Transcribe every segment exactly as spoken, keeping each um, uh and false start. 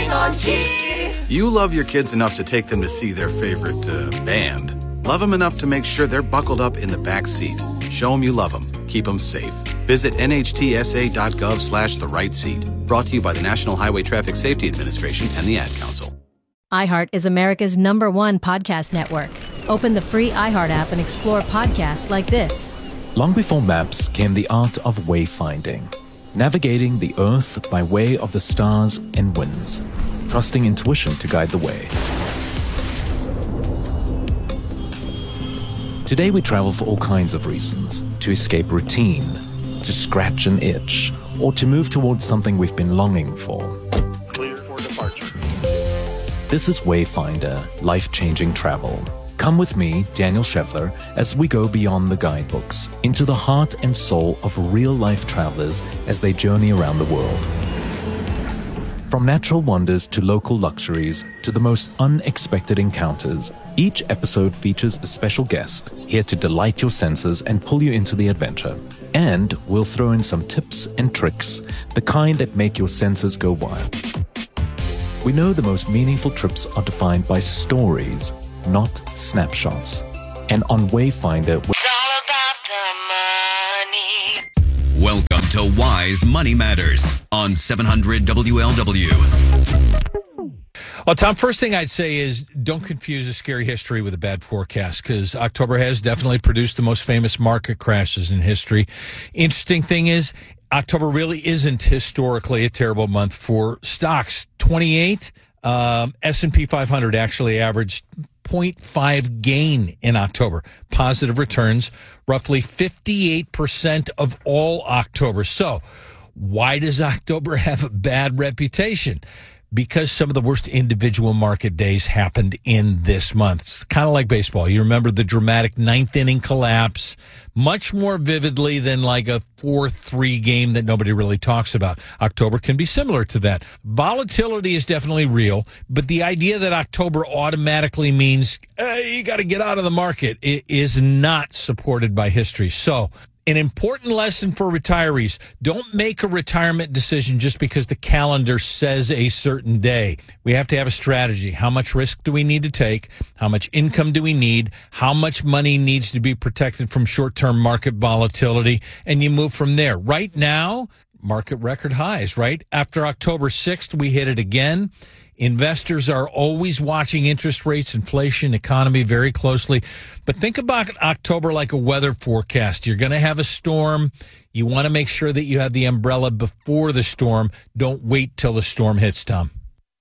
Hang on key. You love your kids enough to take them to see their favorite uh, band. Love them enough to make sure they're buckled up in the back seat. Show them you love them. Keep them safe. Visit nhtsa.gov slash the right seat. Brought to you by the National Highway Traffic Safety Administration and the Ad Council. iHeart is America's number one podcast network. Open the free iHeart app and explore podcasts like this. Long before maps came the art of wayfinding, navigating the earth by way of the stars and winds, trusting intuition to guide the way. Today we travel for all kinds of reasons, to escape routine, to scratch an itch, or to move towards something we've been longing for. Clear for departure. This is Wayfinder, life-changing travel. Come with me, Daniel Scheffler, as we go beyond the guidebooks, into the heart and soul of real-life travelers as they journey around the world. From natural wonders to local luxuries to the most unexpected encounters, each episode features a special guest here to delight your senses and pull you into the adventure. And we'll throw in some tips and tricks, the kind that make your senses go wild. We know the most meaningful trips are defined by stories, not snapshots. And on Wayfinder, It's all about the money. Welcome to Wise Money Matters on seven hundred W L W. Well, Tom, first thing I'd say is don't confuse a scary history with a bad forecast, because October has definitely produced the most famous market crashes in history. Interesting thing is, October really isn't historically a terrible month for stocks. twenty-eight, um, S and P five hundred actually averaged zero point five gain in October. Positive returns, roughly fifty-eight percent of all October. So why does October have a bad reputation? Because some of the worst individual market days happened in this month. It's kind of like baseball. You remember the dramatic ninth inning collapse much more vividly than like a four three game that nobody really talks about. October can be similar to that. Volatility is definitely real, but the idea that October automatically means hey, you got to get out of the market it is not supported by history. So an important lesson for retirees: don't make a retirement decision just because the calendar says a certain day. We have to have a strategy. How much risk do we need to take? How much income do we need? How much money needs to be protected from short-term market volatility? And you move from there. Right now, market record highs, right? After October sixth, we hit it again. Investors are always watching interest rates, inflation, economy very closely. But think about October like a weather forecast. You're going to have a storm. You want to make sure that you have the umbrella before the storm. Don't wait till the storm hits, Tom.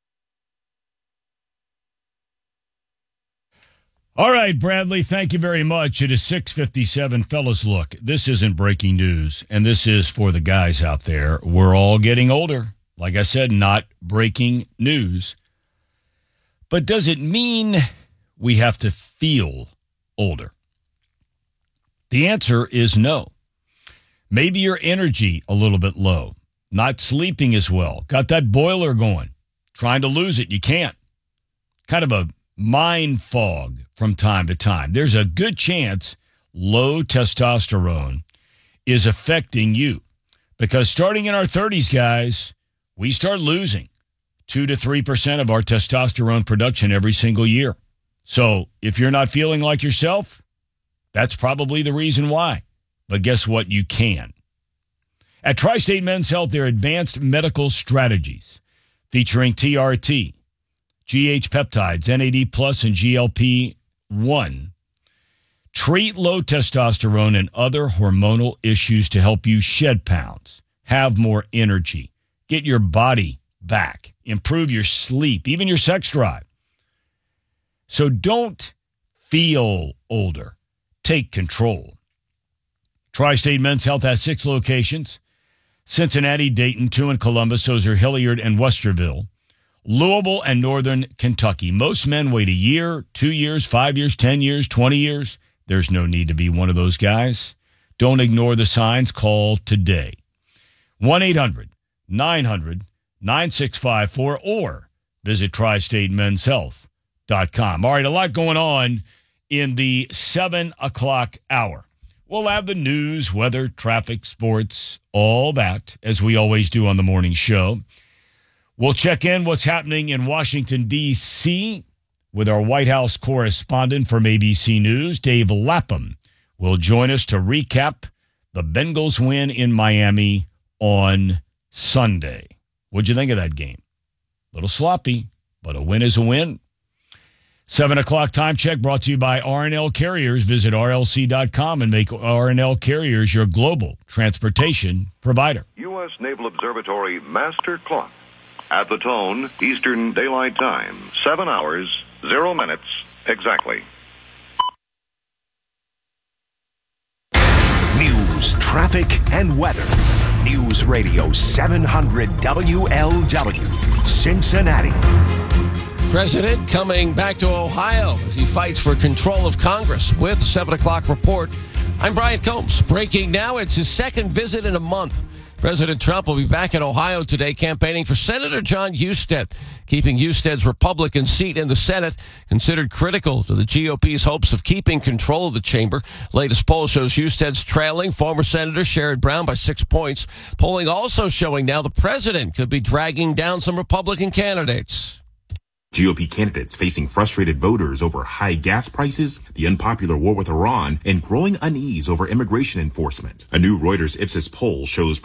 All right, Bradley, thank you very much. It is six fifty-seven. Fellas, look, this isn't breaking news, and this is for the guys out there. We're all getting older. Like I said, not breaking news. But does it mean we have to feel older? The answer is no. Maybe your energy a little bit low, not sleeping as well, got that boiler going, trying to lose it, you can't. Kind of a mind fog from time to time. There's a good chance low testosterone is affecting you, because starting in our thirties, guys, we start losing two to three percent of our testosterone production every single year. So if you're not feeling like yourself, that's probably the reason why. But guess what? You can. At Tri-State Men's Health, their advanced medical strategies featuring T R T, G H peptides, N A D plus, and G L P one treat low testosterone and other hormonal issues to help you shed pounds, have more energy, get your body back, improve your sleep, even your sex drive. So don't feel older. Take control. Tri-State Men's Health has six locations: Cincinnati, Dayton, two in Columbus, those are Hilliard and Westerville, Louisville, and Northern Kentucky. Most men wait a year, two years, five years, ten years, twenty years. There's no need to be one of those guys. Don't ignore the signs. Call today. one eight hundred nine hundred nine six five four or visit tri state men's health dot com. All right, a lot going on in the seven o'clock hour. We'll have the news, weather, traffic, sports, all that, as we always do on the morning show. We'll check in what's happening in Washington, D C with our White House correspondent from A B C News, Dave Lapham, will join us to recap the Bengals win in Miami on Sunday. What'd you think of that game? A little sloppy, but a win is a win. Seven o'clock time check brought to you by R and L Carriers. Visit R L C dot com and make R and L Carriers your global transportation provider. U S Naval Observatory Master Clock. At the tone, Eastern Daylight Time. Seven hours, zero minutes, exactly. News, traffic, and weather. News Radio seven hundred W L W, Cincinnati. President coming back to Ohio as he fights for control of Congress with seven o'clock report. I'm Brian Combs. Breaking now, it's his second visit in a month. President Trump will be back in Ohio today campaigning for Senator John Husted, keeping Husted's Republican seat in the Senate, considered critical to the G O P's hopes of keeping control of the chamber. Latest poll shows Husted's trailing former Senator Sherrod Brown by six points. Polling also showing now the president could be dragging down some Republican candidates. G O P candidates facing frustrated voters over high gas prices, the unpopular war with Iran, and growing unease over immigration enforcement. A new Reuters Ipsos poll shows